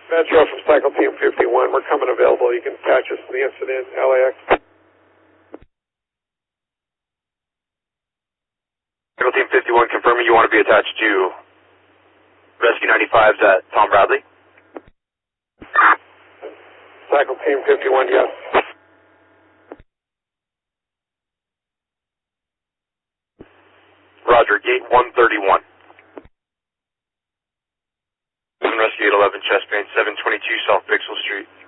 Metro from Cycle Team 51. We're coming available. You can patch us to the incident, LAX. Cycle Team 51 confirming you want to be attached to Rescue 95's at Tom Bradley. Cycle Team 51, yes. Roger, gate 131. Rescue 811, chest pain, 722 South Pixel Street.